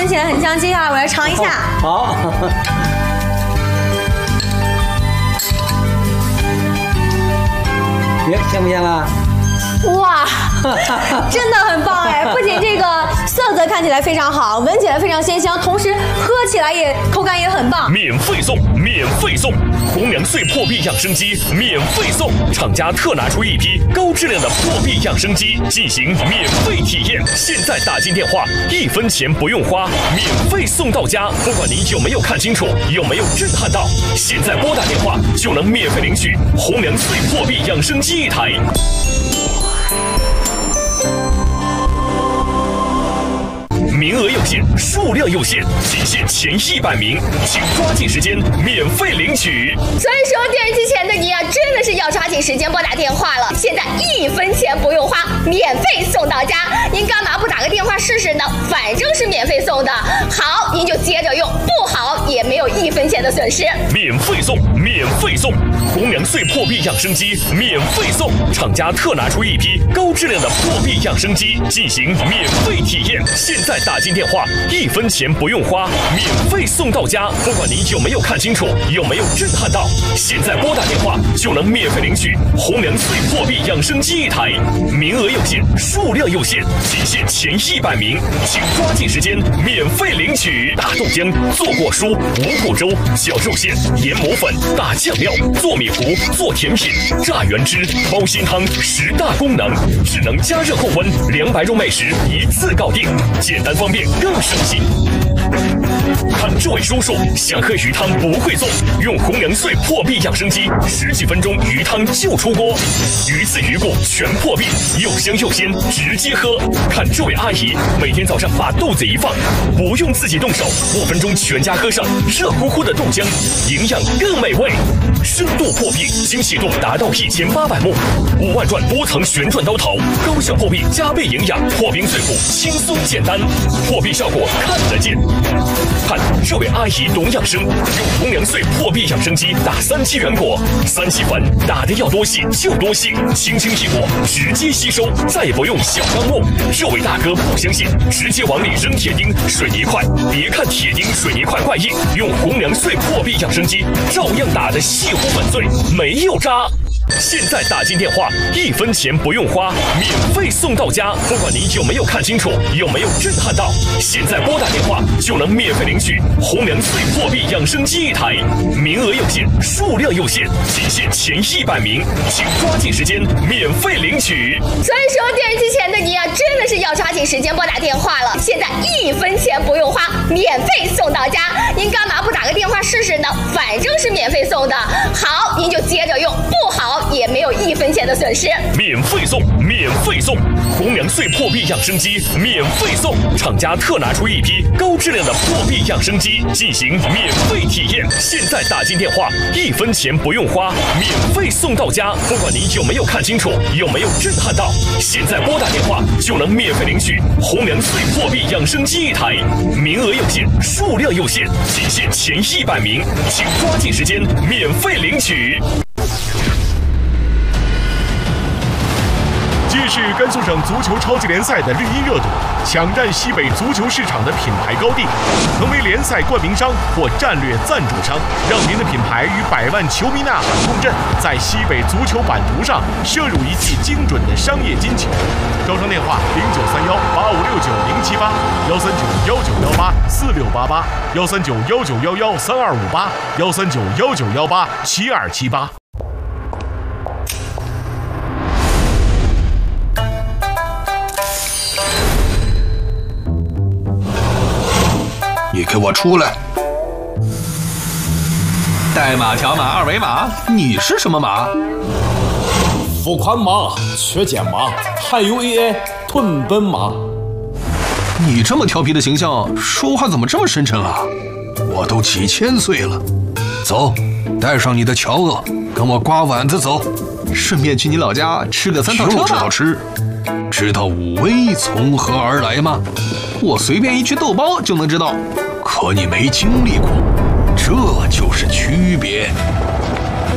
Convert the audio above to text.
起来很香，接下来我来尝一下。 好。香不香啊？ 哇，真的很棒哎！不仅这个色泽看起来非常好，闻起来非常鲜香，同时喝起来也口感也很棒。 免费送，免费送！红粮穗破壁养生机免费送，厂家特拿出一批高质量的破壁养生机进行免费体验。现在打进电话，1分钱不用花，免费送到家。不管您有没有看清楚，有没有震撼到，现在拨打电话就能免费领取红粮穗破壁养生机1台。名额有限，数量有限，仅限前100名，请抓紧时间免费领取。 所以说，电视机前的你啊，真的是要抓紧时间拨打电话了。现在1分钱不用花，免费送到家。您干嘛不打个电话试试呢？反正是免费送的，好您就接着用，不好也没有1分钱的损失。 免费送，免费送！红粮穗破壁养生机免费送，厂家特拿出一批高质量的破壁养生机进行免费体验。现在打进电话，1分钱不用花，免费送到家。不管您有没有看清楚，有没有震撼到，现在拨打电话就能免费领取红粮穗破壁养生机1台。名额有限，数量有限，仅限前100名，请抓紧时间免费领取。大豆浆、做果蔬、五谷粥、绞肉馅、研磨粉、大酱料、做米糊、做甜品、榨原汁、包心汤，10大功能，只能加热控温，200入美食一次搞定，简单方便更省心。看这位叔叔想喝鱼汤不会做，用红粮穗破壁养生机，10几分钟鱼汤就出锅，鱼刺鱼骨全破壁，又香又鲜，直接喝。看这位阿姨每天早上把豆子一放，不用自己动手，5分钟全家喝上热乎乎的豆浆，营养更美味。深度破壁，精细度达到1800目，5万转多层旋转刀头，高效破壁加倍营养，破冰碎骨轻松简单，破壁效果看得见。看这位阿姨懂养生，用红粮穗破壁养生机打3期原果，3期粉打的要多细就多细，轻轻一裹直接吸收，再也不用小钢木。这位大哥不相信，直接往里扔铁钉、水泥块，别看铁钉、水泥块怪硬，用红粮穗破壁养生机照样打得细乎粉碎，没有渣。现在打进电话，1分钱不用花，免费送到家。不管您有没有看清楚，有没有震撼到，现在拨打电话就能免费领取红粮穗破壁养生机1台。名额有限，数量有限，仅限前100名，请抓紧时间免费领取。 所以说，电视机前的你啊，真的是要抓紧时间拨打电话了。现在1分钱不用花，免费送到家。您干嘛不打个电话试试呢？反正是免费送的，好您就接着用，不好也没有1分钱的损失。 免费送，免费送！红粮穗破壁养生机免费送，厂家特拿出一批高质量的破壁养生机进行免费体验。现在打进电话，1分钱不用花，免费送到家。不管您有没有看清楚，有没有震撼到，现在拨打电话就能免费领取红粮穗破壁养生机1台。名额有限，数量有限，仅限前100名，请抓紧时间免费领取。 既是甘肃省足球超级联赛的绿茵热度，抢占西北足球市场的品牌高地，成为联赛冠名商或战略赞助商，让您的品牌与100万球迷呐喊共振，在西北足球版图上摄入一记精准的商业金球。招商电话：09319109184688，13919113258，13919113258，13919187278。 你给我出来！ 代码条码二维码，你是什么码？ 付款码、缺件码，还有 AI 囤本码。 你这么调皮的形象，说话怎么这么深沉啊？ 我都几千岁了，走，带上你的乔厄，跟我刮碗子走。 顺便去你老家吃个3套车吧。 就知道吃，知道武威从何而来吗？ 我随便一句豆包就能知道。 可你没经历过，这就是区别。